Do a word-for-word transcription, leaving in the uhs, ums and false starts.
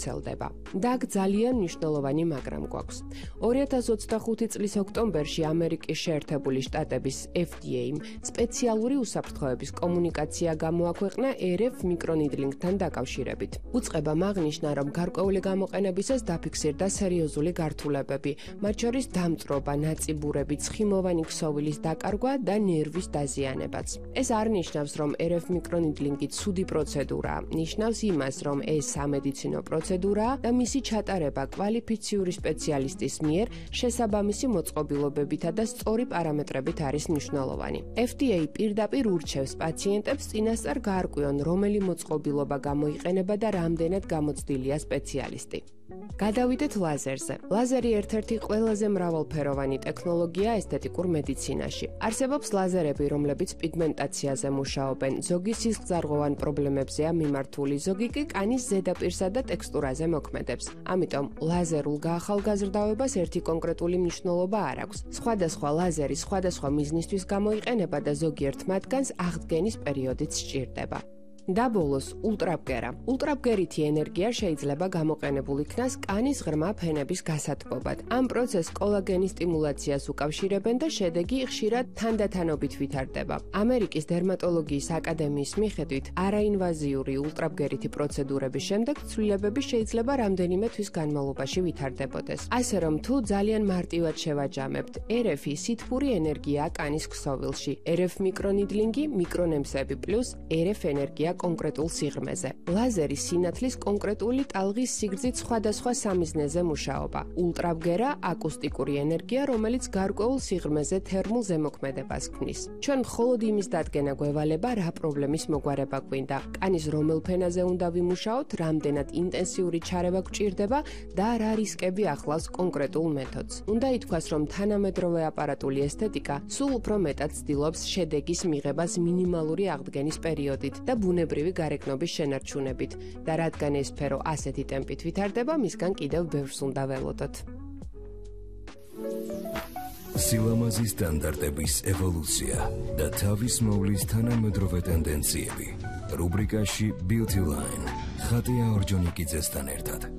ვრცელდება. და აქ ძალიან მნიშვნელოვანი მაგრამ გვაქვს. ორი ათას ოცდახუთი წლის ოქტომბერში ამერიკის შეერთებული შტატების F D A-მ სპეციალური უსაფრთხოების კომუნიკაცია გამოაქვეყნა ერევ მიკრონიდლინგთან დაკავშირებით. უწყებამ აღნიშნა, რომ გარკვეული გამოყენებისას დაფიქსირდა სერიოზული გართულებები, მათ შორის დამწრობა, ნაწიბურები, ცხიმოვანი ქსოვილის დაკარგვა და ნერვის დაზიანებაც. ეს არ ნიშნავს, რომ ერევ მიკრონიდლინგი ცუდი პროცედურაა, ნიშნავს იმას, რომ ეს სამედიცინო პროცედურაა და მისი ჩატარება კვალიფიციური სპეციალისტის მიერ შესაბამისი მოწყობილობებითა და სწორი პარამეტრებით არის მნიშვნელოვანი. F D A პირდაპირ ურჩევს პაციენტებს წინასწარ გაარკვიონ, რომელი მოწყობილობა გამოიყენება და რამდენად გამოცდილია სპეციალისტი. გადავიდეთ ლაზერზე. ლაზერი ერთ-ერთი ყველაზე მრავალფეროვანი ტექნოლოგია ესთეტიკურ მედიცინაში. არსებობს ლაზერები, რომლებიც პიგმენტაციაზე მუშაობენ, ზოგი სისხლძარღვოვან პრობლემებზეა მიმართული, ზოგი კი კანის ზედაპირსა და ტექსტურაზე მოქმედებს. ამიტომ ლაზერულ გაახალგაზრდავებას ერთი კონკრეტული მნიშვნელობა არ აქვს. სხვადასხვა ლაზერი სხვადასხვა მიზნისთვის გამოიყენება და ზოგიერთ მათგანს აღდგენის პერიოდიც სჭირდება. და ბოლოს ულტრაბგერა. ულტრაბგერითი ენერგია შეიძლება გამოყენებულ იქნას კანის ღრმა ფენების გასათბობად. ამ პროცესს კოლაგენის სტიმულაციას უკავშირებენ და შედეგი ხშირად თანდათანობით ვითარდება. ამერიკის დერმატოლოგიის აკადემიის მიხედვით, არაინვაზიური ულტრაბგერითი პროცედურების შემდეგ ცვლილებები შეიძლება რამდენიმე თვის განმავლობაში ვითარდებოდეს. ასე რომ თუ ძალიან მარტივად შევაჯამებთ, ერევი სითბური ენერგიაა კანის ქსოვილში, ერევ მიკრონიდლინგი მიკრონემსები პლუს ერევ ენერგია კონკრეტულ სიღრმეზე. ლაზერი სინათლის კონკრეტული ტალღის სიგრძით სხვადასხვა სამიზნეზე მუშაობა. ულტრაბგერა აკუსტიკური ენერგია, რომელიც გარკვეულ სიღრმეზე თერმულ ზემოქმედებას ქმნის. ჩვენ მხოლოდ იმის დადგენა გვევალება, რა პრობლემის მოგვარება გვინდა, კანის რომელ ფენაზე უნდა ვიმუშაოთ, რამდენად ინტენსიური ჩარევა გვჭირდება და რა რისკები ახლავს კონკრეტულ მეთოდს. უნდა ითქვას, რომ თანამედროვე აპარატული ესთეტიკა სულ უფრო მეტად ცდილობს შედეგის მიღებას მინიმალური აღდგენის პერიოდით და ბუნებრივი გარეგნობის შენარჩუნებით და რადგან ეს სფერო ასეთი ტემპით ვითარდება, მისგან კიდევ ბევრს უნდა ველოდოთ. სილამაზის სტანდარტების ევოლუცია და თავის მოვლის თანამედროვე ტენდენციები. რუბრიკაში Beauty Line ხატია ორჯონიკიძესთან ერთად.